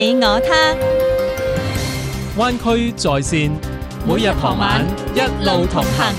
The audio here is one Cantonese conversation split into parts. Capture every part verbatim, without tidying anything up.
你我他， 灣區在線，每日傍晚一路同行。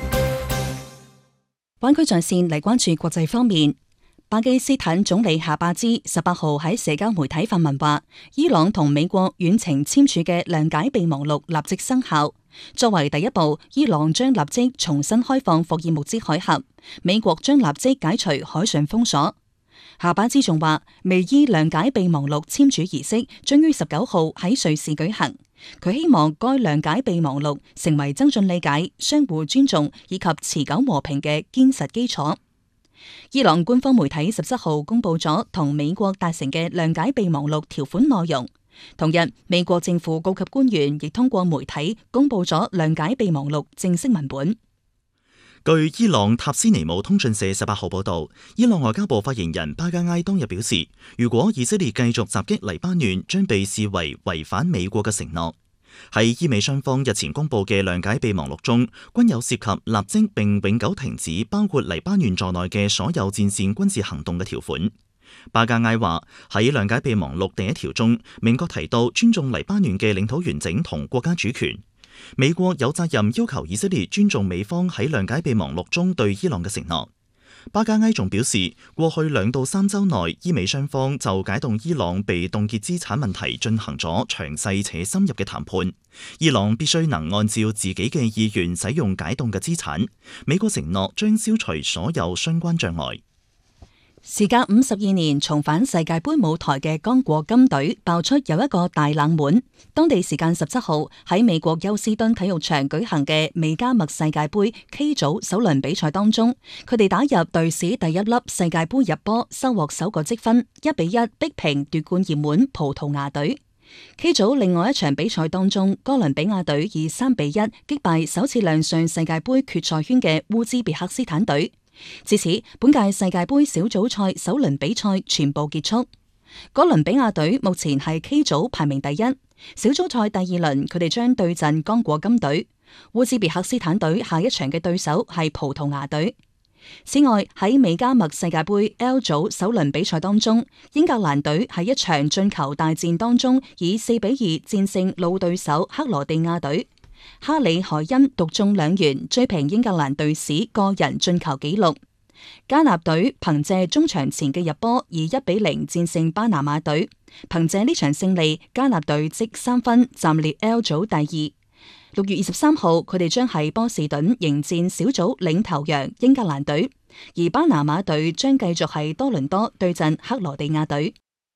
灣區在線嚟關注國際方面。巴基斯坦總理夏巴茲十八號喺社交媒體發文話，伊朗同美國遠程簽署嘅諒解備忘錄立即生效。作為第一步，伊朗將立即重新開放霍爾木茲海峽，美國將立即解除海上封鎖。夏巴茲仲話，美伊諒解備忘錄簽署儀式將於十九號喺瑞士舉行。佢希望該諒解備忘錄成為增進理解、相互尊重以及持久和平嘅堅實基礎。伊朗官方媒體十七號公布咗同美國達成嘅諒解備忘錄條款內容。同日，美國政府高級官員亦通過媒體公布咗諒解備忘錄正式文本。 據伊朗塔斯尼姆通訊社十八號報道，伊朗外交部發言人巴加埃當日表示，如果以色列繼續襲擊黎巴嫩，將被視為違反美國嘅承諾。喺伊美雙方日前公布嘅諒解備忘錄中，均有涉及立即並永久停止包括黎巴嫩在內嘅所有戰線軍事行動嘅條款。巴加埃話喺諒解備忘錄第一條中，明確提到尊重黎巴嫩嘅領土完整同國家主權。美國有責任要求以色列尊重美方喺諒解備忘錄中對伊朗嘅承諾。巴加埃仲表示，過去兩到三週內，伊美雙方就解凍伊朗被凍結資產問題進行咗詳細且深入嘅談判。伊朗必須能按照自己嘅意願使用解凍嘅資產。美國承諾將消除所有相關障礙。 時隔五十二年重返世界盃舞台嘅剛果金隊爆出有一個大冷門。當地時間十七號喺美國休斯敦體育場舉行嘅美加墨世界盃 K 組首輪比賽當中，佢哋打入隊史第一粒世界盃入波，收穫首個積分，一比一逼平奪冠熱門葡萄牙隊。K 組另外一場比賽當中，哥倫比亞隊以三比一擊敗首次亮相世界盃決賽圈嘅烏茲別克斯坦隊。至此，本屆世界盃小組賽首輪比賽全部結束。哥倫比亞隊目前係 K 組排名第一，小組賽第二輪佢哋將對陣剛果金隊。烏茲別克斯坦隊下一場嘅對手係葡萄牙隊。此外，喺美加墨世界盃 L 組首輪比賽當中，英格蘭隊喺一場進球大戰當中以四比二戰勝老對手克羅地亞隊。哈里海恩獨中兩元，追平英格蘭隊史個人進球紀錄。加納隊憑借中場前嘅入波，以一比零戰勝巴拿馬隊。憑借呢場勝利，加納隊積三分，暫列 L 組第二。六月二十三號，佢哋將喺波士頓迎戰小組領頭羊英格蘭隊，而巴拿馬隊將繼續喺多倫多對陣克羅地亞隊。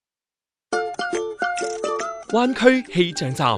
灣區氣象站。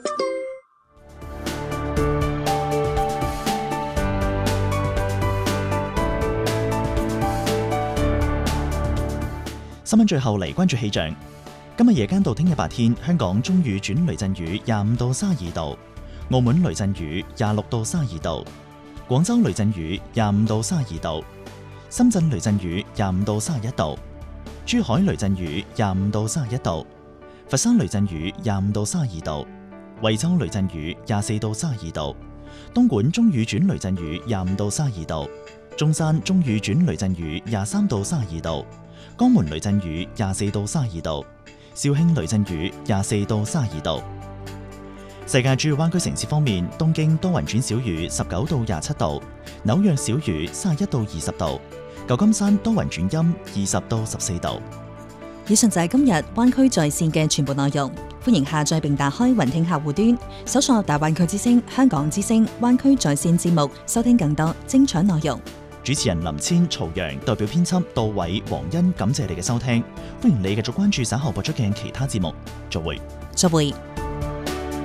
新聞最後嚟關注氣象。今日夜間到聽日白天，香港中雨轉雷陣雨，廿五到三十二度；澳門雷陣雨，廿六到三十二度；廣州雷陣雨，廿五到三十二度；深圳雷陣雨，廿五到三十一度；珠海雷陣雨，廿五到三十一度；佛山雷陣雨，廿五到三十二度；惠州雷陣雨，廿四到三十二度；東莞中雨轉雷陣雨，廿五到三十二度；中山中雨轉雷陣雨，廿三到三十二度。江門雷陣雨廿四到三十二度，肇慶雷陣雨廿四到三十二度。世界主要灣區城市方面，東京多雲轉小雨十九到廿七度，紐約小雨三十一到二十度，舊金山多雲轉陰二十到十四度。 以上就係今日灣區在線嘅全部內容，歡迎下載並打開雲聽客戶端，搜索大灣區之聲、香港之聲、灣區在線節目，收聽更多精彩內容。 主持人林千、曹陽，代表編輯杜偉、黃欣，感謝你嘅收聽，歡迎你繼續關注稍後播出嘅其他節目，再會。 再會。